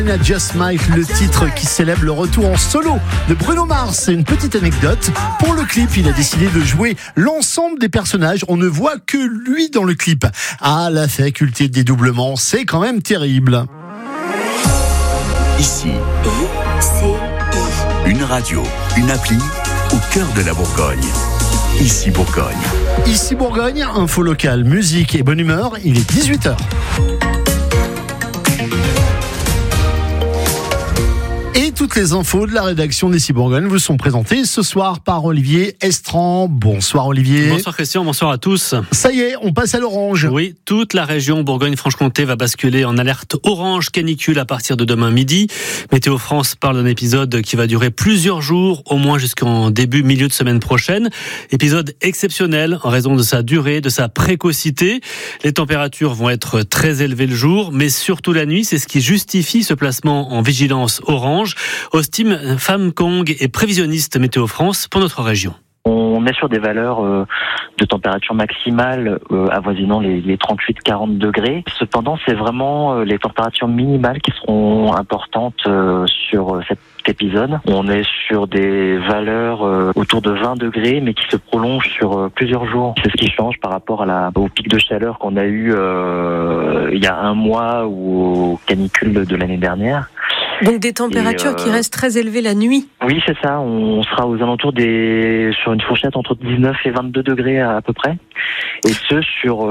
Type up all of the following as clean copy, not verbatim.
Just Smile, le titre qui célèbre le retour en solo de Bruno Mars. C'est une petite anecdote. Pour le clip, il a décidé de jouer l'ensemble des personnages. On ne voit que lui dans le clip. Ah, la faculté de dédoublement, c'est quand même terrible. Ici, une radio, une appli au cœur de la Bourgogne. Ici Bourgogne. Ici Bourgogne, info locale, musique et bonne humeur. Il est 18h. Et toutes les infos de la rédaction d'Ici Bourgogne vous sont présentées ce soir par Olivier Estran. Bonsoir Olivier. Bonsoir Christian, bonsoir à tous. Ça y est, on passe à l'orange. Oui, toute la région Bourgogne-Franche-Comté va basculer en alerte orange canicule à partir de demain midi. Météo France parle d'un épisode qui va durer plusieurs jours, au moins jusqu'en milieu de semaine prochaine. Épisode exceptionnel en raison de sa durée, de sa précocité. Les températures vont être très élevées le jour, mais surtout la nuit. C'est ce qui justifie ce placement en vigilance orange. Austin Pham Kong est prévisionniste Météo France pour notre région. On est sur des valeurs de température maximale avoisinant les 38-40 degrés. Cependant, c'est vraiment les températures minimales qui seront importantes sur cet épisode. On est sur des valeurs autour de 20 degrés, mais qui se prolongent sur plusieurs jours. C'est ce qui change par rapport au pic de chaleur qu'on a eu il y a un mois ou aux canicules de l'année dernière. Donc des températures qui restent très élevées la nuit. Oui, c'est ça. On sera aux alentours sur une fourchette entre 19 et 22 degrés à peu près. Et ce sur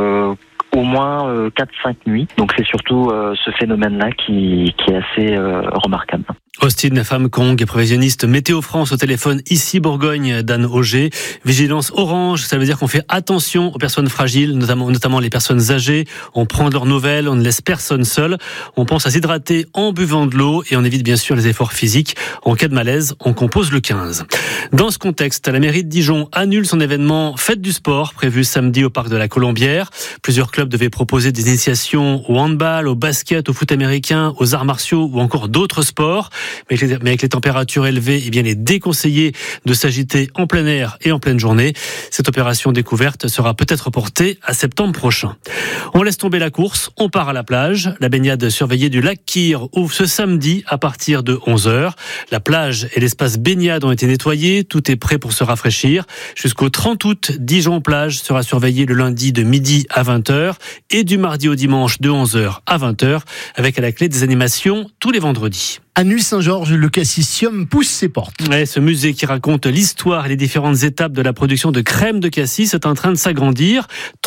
au moins 4-5 nuits. Donc c'est surtout ce phénomène-là qui est assez remarquable. Austin Pham Kong est prévisionniste Météo France au téléphone ici Bourgogne d'Anne Auger. Vigilance orange, ça veut dire qu'on fait attention aux personnes fragiles, notamment les personnes âgées. On prend de leurs nouvelles, on ne laisse personne seul. On pense à s'hydrater en buvant de l'eau et on évite bien sûr les efforts physiques. En cas de malaise, on compose le 15. Dans ce contexte, la mairie de Dijon annule son événement Fête du sport prévu samedi au parc de la Colombière. Plusieurs clubs devaient proposer des initiations au handball, au basket, au foot américain, aux arts martiaux ou encore d'autres sports. Mais avec les températures élevées, il est déconseillé de s'agiter en plein air et en pleine journée. Cette opération découverte sera peut-être reportée à septembre prochain. On laisse tomber la course, on part à la plage. La baignade surveillée du lac Kyr ouvre ce samedi à partir de 11h. La plage et l'espace baignade ont été nettoyés, tout est prêt pour se rafraîchir. Jusqu'au 30 août, Dijon-Plage sera surveillée le lundi de midi à 20h et du mardi au dimanche de 11h à 20h, avec à la clé des animations tous les vendredis. À Nuit-Saint-Georges, le Cassisium pousse ses portes. Ouais, ce musée qui raconte l'histoire et les différentes étapes de la production de crème de cassis est en train de s'agrandir.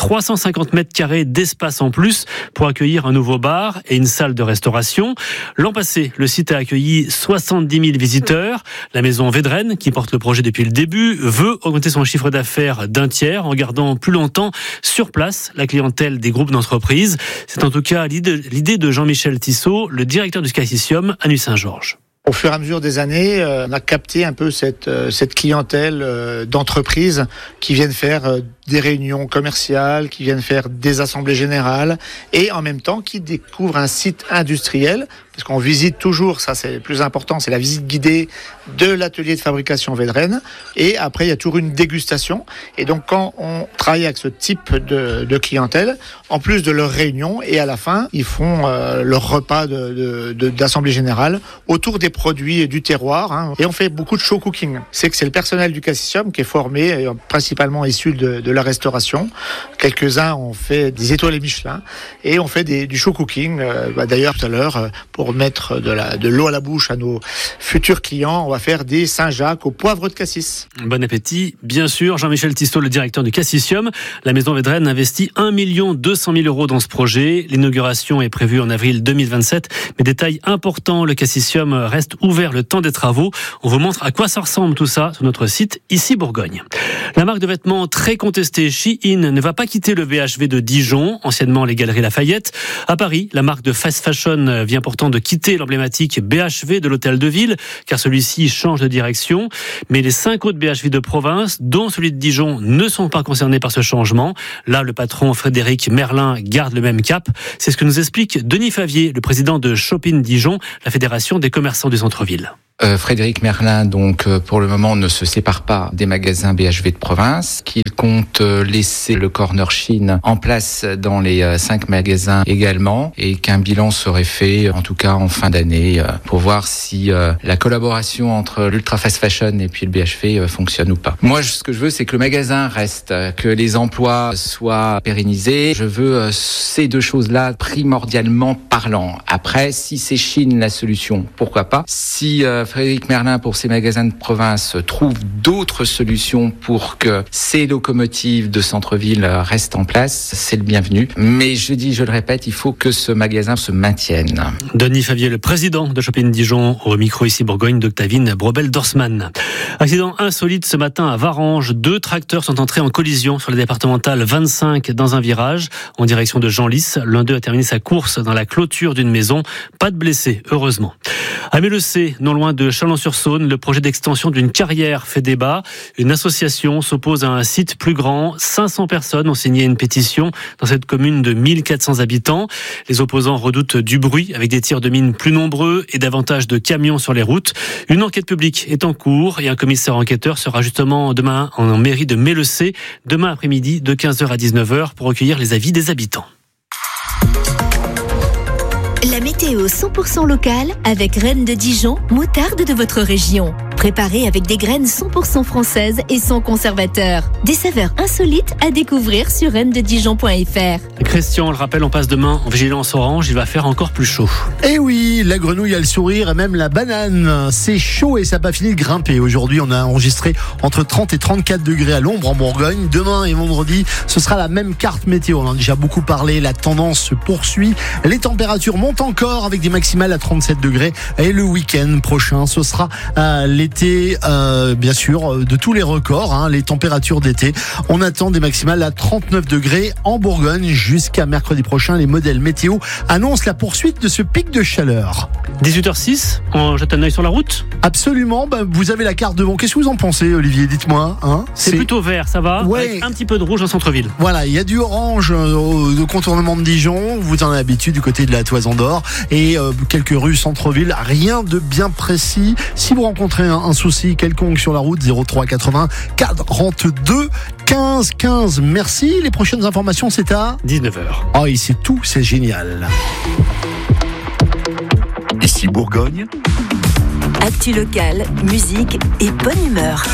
350 mètres carrés d'espace en plus pour accueillir un nouveau bar et une salle de restauration. L'an passé, le site a accueilli 70 000 visiteurs. La maison Vedren, qui porte le projet depuis le début, veut augmenter son chiffre d'affaires d'un tiers en gardant plus longtemps sur place la clientèle des groupes d'entreprises. C'est en tout cas l'idée de Jean-Michel Tissot, le directeur du Cassisium à Nuit-Saint-Georges. Au fur et à mesure des années, on a capté un peu cette clientèle d'entreprises qui viennent faire des réunions commerciales, qui viennent faire des assemblées générales et en même temps qui découvrent un site industriel. Parce qu'on visite toujours, ça c'est le plus important, c'est la visite guidée de l'atelier de fabrication Vedren. Et après, il y a toujours une dégustation. Et donc, quand on travaille avec ce type de clientèle, en plus de leurs réunions, et à la fin, ils font leur repas d'assemblée générale autour des produits du terroir. Et on fait beaucoup de show cooking. C'est le personnel du Cassisium qui est formé, principalement issu de la restauration. Quelques-uns ont fait des étoiles Michelin. Et on fait du show cooking. D'ailleurs, tout à l'heure, pour mettre de l'eau à la bouche à nos futurs clients, on va faire des Saint-Jacques au poivre de cassis. Bon appétit, bien sûr. Jean-Michel Tissot, le directeur du Cassisium. La maison Vedren investit 1 200 000 € dans ce projet. L'inauguration est prévue en avril 2027. Mais détail important, le Cassisium reste ouvert le temps des travaux. On vous montre à quoi ça ressemble tout ça sur notre site ici Bourgogne. La marque de vêtements très contestée Shein ne va pas quitter le BHV de Dijon, anciennement les Galeries Lafayette. À Paris, la marque de fast fashion vient pourtant de quitter l'emblématique BHV de l'Hôtel de Ville, car celui-ci change de direction. Mais les 5 autres BHV de province, dont celui de Dijon, ne sont pas concernés par ce changement. Là, le patron Frédéric Merlin garde le même cap. C'est ce que nous explique Denis Favier, le président de Shopping Dijon, la fédération des commerçants du centre-ville. Frédéric Merlin, donc pour le moment, ne se sépare pas des magasins BHV de province, qu'il compte laisser le Corner Chine en place dans les 5 magasins également, et qu'un bilan serait fait, en tout cas en fin d'année, pour voir si la collaboration entre l'Ultra Fast Fashion et puis le BHV fonctionne ou pas. Moi, ce que je veux, c'est que le magasin reste, que les emplois soient pérennisés. Je veux ces deux choses-là primordialement parlant. Après, si c'est Chine la solution, pourquoi pas. Si Frédéric Merlin, pour ses magasins de province, trouve d'autres solutions pour que ces locomotives de centre-ville restent en place, c'est le bienvenu. Mais je le répète, il faut que ce magasin se maintienne. Denis Favier, le président de Shopping Dijon, au micro ici Bourgogne d'Octavine Brobel-Dorsman. Accident insolite ce matin à Varanges. 2 tracteurs sont entrés en collision sur la départementale 25 dans un virage en direction de Genlis. L'un d'eux a terminé sa course dans la clôture d'une maison. Pas de blessés, heureusement. À Méleucé, non loin de Chalon-sur-Saône, le projet d'extension d'une carrière fait débat. Une association s'oppose à un site plus grand. 500 personnes ont signé une pétition dans cette commune de 1400 habitants. Les opposants redoutent du bruit avec des tirs de mine plus nombreux et davantage de camions sur les routes. Une enquête publique est en cours et un commissaire enquêteur sera justement demain en mairie de Méleucé, demain après-midi de 15h à 19h pour recueillir les avis des habitants. La météo 100% locale avec Rennes de Dijon, moutarde de votre région. Préparée avec des graines 100% françaises et sans conservateur. Des saveurs insolites à découvrir sur rennededijon.fr. Christian, le rappelle, on passe demain en vigilance orange, il va faire encore plus chaud. Et oui, la grenouille a le sourire et même la banane. C'est chaud et ça n'a pas fini de grimper. Aujourd'hui, on a enregistré entre 30 et 34 degrés à l'ombre en Bourgogne. Demain et vendredi, ce sera la même carte météo. On en a déjà beaucoup parlé, la tendance se poursuit. Les températures montent encore avec des maximales à 37 degrés. Et le week-end prochain, ce sera l'été, bien sûr, de tous les records, les températures d'été. On attend des maximales à 39 degrés en Bourgogne jusqu'à mercredi prochain. Les modèles météo annoncent la poursuite de ce pic de chaleur. 18h06, on jette un œil sur la route ? Absolument, vous avez la carte devant. Qu'est-ce que vous en pensez, Olivier ? Dites-moi. C'est plutôt vert, ça va, ouais. Avec un petit peu de rouge en centre-ville. Voilà, il y a du orange au contournement de Dijon. Vous en avez l'habitude du côté de la Toison d'Or. Et quelques rues centre-ville. Rien de bien précis. Si vous rencontrez un souci quelconque sur la route, 03 80 42 15 15. Merci. Les prochaines informations, c'est à 19h. Oh, et c'est tout, c'est génial. Ici Bourgogne. Actu locale, musique et bonne humeur.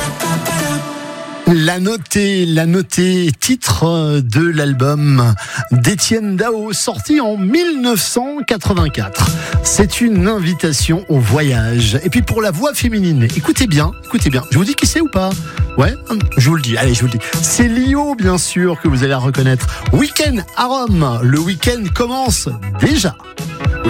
La notée, titre de l'album d'Étienne Dao, sorti en 1984. C'est une invitation au voyage. Et puis pour la voix féminine, écoutez bien. Je vous dis qui c'est ou pas ? Ouais, je vous le dis. C'est Lio, bien sûr, que vous allez reconnaître. Week-end à Rome. Le week-end commence déjà.